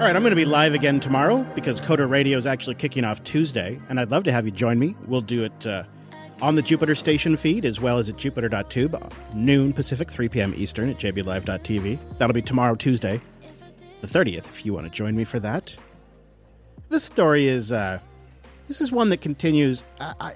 All right, I'm going to be live again tomorrow because Coder Radio is actually kicking off Tuesday, and I'd love to have you join me. We'll do it on the Jupiter station feed as well as at jupiter.tube, noon Pacific, 3 p.m. Eastern at jblive.tv. That'll be tomorrow, Tuesday, the 30th, if you want to join me for that. This story is, this is one that continues.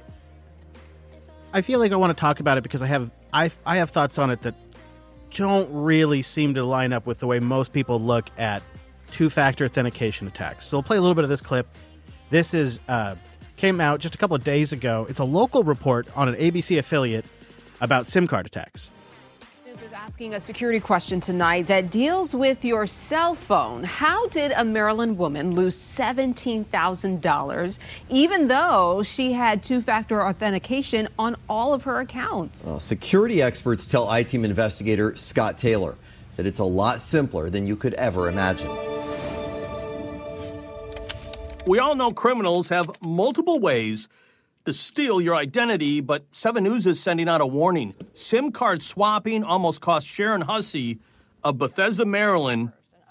I feel like I want to talk about it because I have thoughts on it that don't really seem to line up with the way most people look at two-factor authentication attacks. So we'll play a little bit of this clip. This is came out just a couple of days ago. It's a local report on an ABC affiliate about SIM card attacks. This is asking a security question tonight that deals with your cell phone. How did a Maryland woman lose $17,000 even though she had two-factor authentication on all of her accounts? Well, security experts tell iTeam investigator Scott Taylor that it's a lot simpler than you could ever imagine. We all know criminals have multiple ways to steal your identity, but 7 News is sending out a warning. SIM card swapping almost cost Sharon Hussey of Bethesda, Maryland,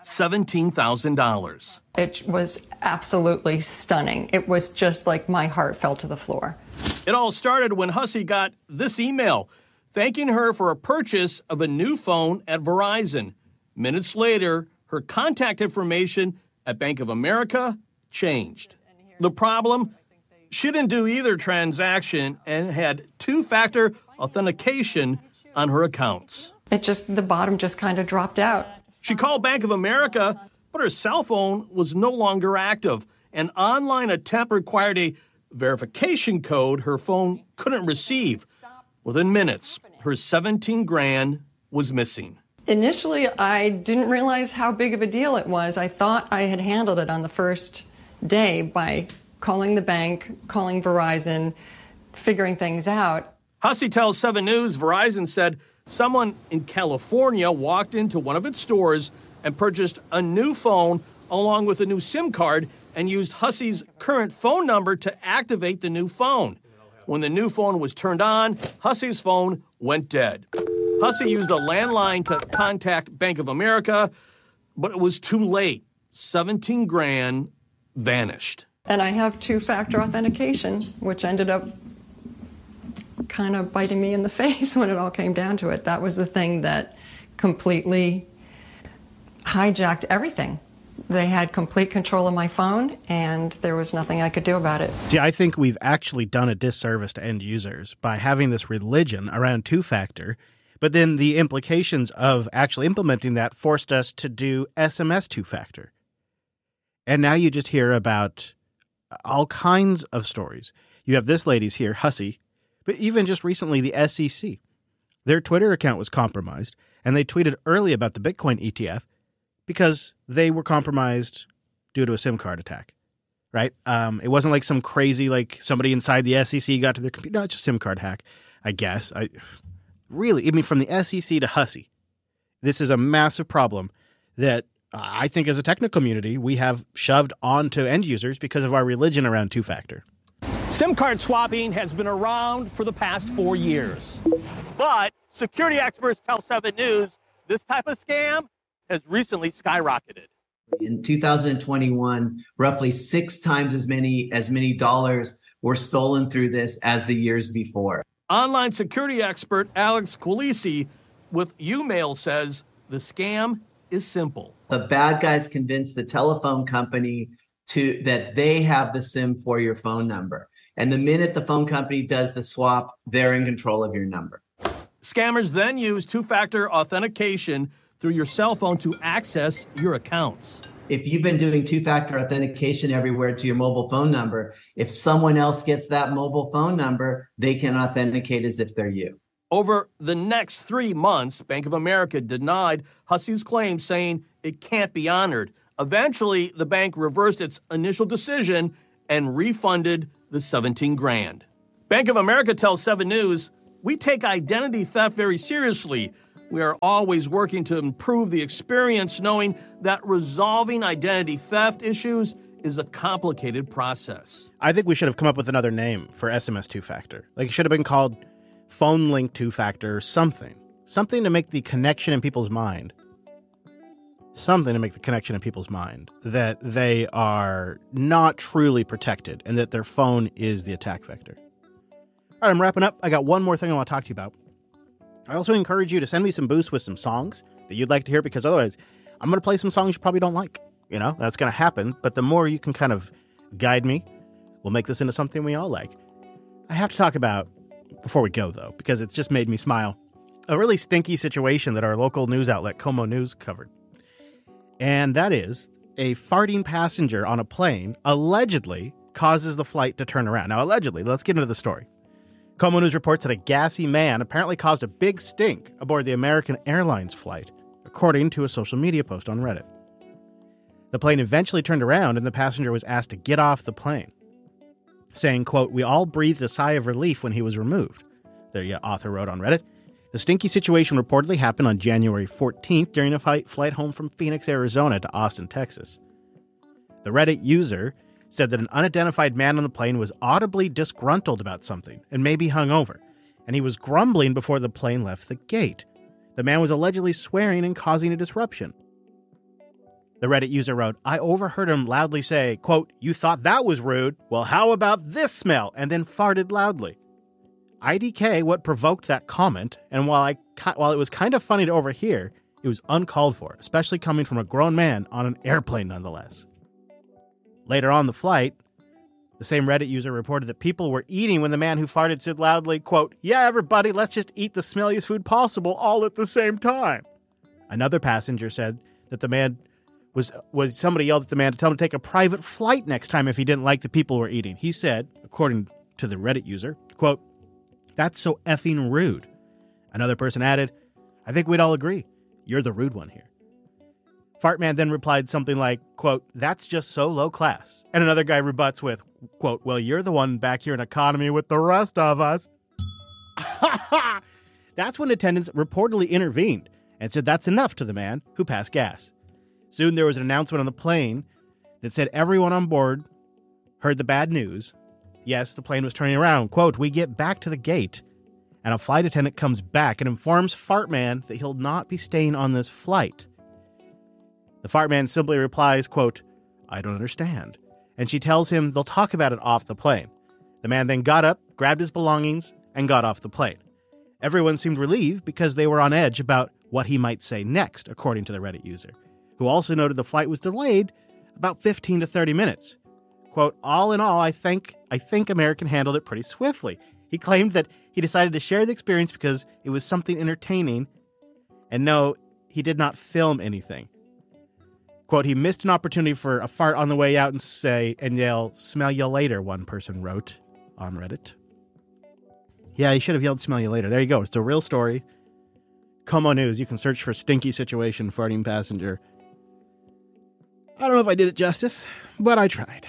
$17,000. It was absolutely stunning. It was just like my heart fell to the floor. It all started when Hussey got this email thanking her for a purchase of a new phone at Verizon. Minutes later, her contact information at Bank of America changed. The problem? She didn't do either transaction and had two-factor authentication on her accounts. The bottom just kind of dropped out. She called Bank of America, but her cell phone was no longer active. An online attempt required a verification code her phone couldn't receive. Within minutes, her $17,000 was missing. Initially, I didn't realize how big of a deal it was. I thought I had handled it on the first day by calling the bank, calling Verizon, figuring things out. Hussey tells 7 News Verizon said someone in California walked into one of its stores and purchased a new phone along with a new SIM card and used Hussey's current phone number to activate the new phone. When the new phone was turned on, Hussey's phone went dead. Hussey used a landline to contact Bank of America, but it was too late. $17,000 vanished. And I have two-factor authentication, which ended up kind of biting me in the face when it all came down to it. That was the thing that completely hijacked everything. They had complete control of my phone, and there was nothing I could do about it. See, I think we've actually done a disservice to end users by having this religion around two-factor, but then the implications of actually implementing that forced us to do SMS two-factor. And now you just hear about all kinds of stories. You have this lady's here, Hussey, but even just recently, the SEC. Their Twitter account was compromised, and they tweeted early about the Bitcoin ETF because they were compromised due to a SIM card attack, right? It wasn't like some crazy, like somebody inside the SEC got to their computer. No, it's just a SIM card hack, I guess. From the SEC to Hussey, this is a massive problem that I think as a technical community, we have shoved onto end users because of our religion around two-factor. SIM card swapping has been around for the past 4 years. But security experts tell 7 News this type of scam has recently skyrocketed. In 2021, roughly 6 times as many dollars were stolen through this as the years before. Online security expert Alex Quilisi with Umail says the scam is simple. The bad guys convince the telephone company that they have the SIM for your phone number. And the minute the phone company does the swap, they're in control of your number. Scammers then use two-factor authentication through your cell phone to access your accounts. If you've been doing two-factor authentication everywhere to your mobile phone number, if someone else gets that mobile phone number, they can authenticate as if they're you. Over the next 3 months, Bank of America denied Hussey's claim, saying it can't be honored. Eventually, the bank reversed its initial decision and refunded the $17,000. Bank of America tells 7 News, we take identity theft very seriously. We are always working to improve the experience, knowing that resolving identity theft issues is a complicated process. I think we should have come up with another name for SMS two-factor. Like it should have been called phone link two-factor or something to make the connection in people's mind something to make the connection in people's mind that they are not truly protected and that their phone is the attack vector. All right, I'm wrapping up. I got one more thing I want to talk to you about. I also encourage you to send me some boosts with some songs that you'd like to hear, because otherwise I'm going to play some songs you probably don't like. You know, that's going to happen. But the more you can kind of guide me, we'll make this into something we all like. I have to talk about, before we go though, because it's just made me smile, a really stinky situation that our local news outlet, Como News, covered. And that is a farting passenger on a plane allegedly causes the flight to turn around. Now, allegedly, let's get into the story. Como News reports that a gassy man apparently caused a big stink aboard the American Airlines flight, according to a social media post on Reddit. The plane eventually turned around and the passenger was asked to get off the plane, saying, quote, "We all breathed a sigh of relief when he was removed," the author wrote on Reddit. The stinky situation reportedly happened on January 14th during a flight home from Phoenix, Arizona to Austin, Texas. The Reddit user said that an unidentified man on the plane was audibly disgruntled about something and maybe hungover, and he was grumbling before the plane left the gate. The man was allegedly swearing and causing a disruption. The Reddit user wrote, "I overheard him loudly say, quote, 'You thought that was rude? Well, how about this smell?' and then farted loudly. IDK what provoked that comment, and while it was kind of funny to overhear, it was uncalled for, especially coming from a grown man on an airplane nonetheless." Later on the flight, the same Reddit user reported that people were eating when the man who farted said loudly, quote, "Yeah, everybody, let's just eat the smelliest food possible all at the same time." Another passenger said that the man was somebody yelled at the man to tell him to take a private flight next time if he didn't like the people were eating. He said, according to the Reddit user, quote, "That's so effing rude." Another person added, "I think we'd all agree. You're the rude one here." Fartman then replied something like, quote, "That's just so low class." And another guy rebuts with, quote, "Well, you're the one back here in economy with the rest of us." That's when attendants reportedly intervened and said that's enough to the man who passed gas. Soon there was an announcement on the plane that said everyone on board heard the bad news. Yes, the plane was turning around. Quote, "We get back to the gate, and a flight attendant comes back and informs Fartman that he'll not be staying on this flight." The Fartman simply replies, quote, "I don't understand." And she tells him they'll talk about it off the plane. The man then got up, grabbed his belongings, and got off the plane. Everyone seemed relieved because they were on edge about what he might say next, according to the Reddit user, who also noted the flight was delayed about 15 to 30 minutes. Quote, "All in all, I think American handled it pretty swiftly." He claimed that he decided to share the experience because it was something entertaining, and no, he did not film anything. Quote, "He missed an opportunity for a fart on the way out and yell, 'Smell you later,'" one person wrote on Reddit. Yeah, he should have yelled, "Smell you later." There you go. It's a real story. Como News. You can search for stinky situation farting passenger. I don't know if I did it justice, but I tried.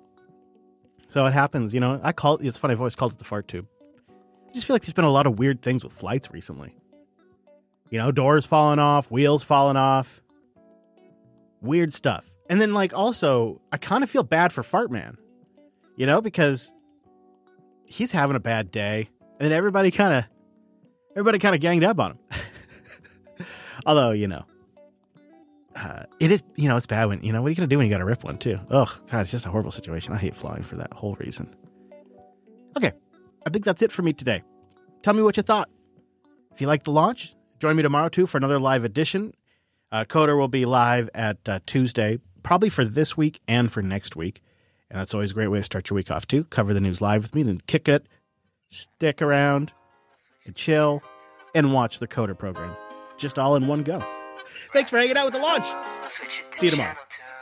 So it happens, you know. It's funny, I've always called it the fart tube. I just feel like there's been a lot of weird things with flights recently. You know, doors falling off, wheels falling off. Weird stuff. And then, also, I kind of feel bad for Fartman, you know, because he's having a bad day, and then everybody kind of ganged up on him. Although, you know, it is, you know, it's bad when, what are you going to do when you got to rip one, too? Oh, God, it's just a horrible situation. I hate flying for that whole reason. Okay, I think that's it for me today. Tell me what you thought. If you like the launch, join me tomorrow, too, for another live edition. Coder will be live at Tuesday, probably for this week and for next week. And that's always a great way to start your week off, too. Cover the news live with me, then kick it, stick around, and chill, and watch the Coder program. Just all in one go. Thanks for hanging out with the launch. See you tomorrow.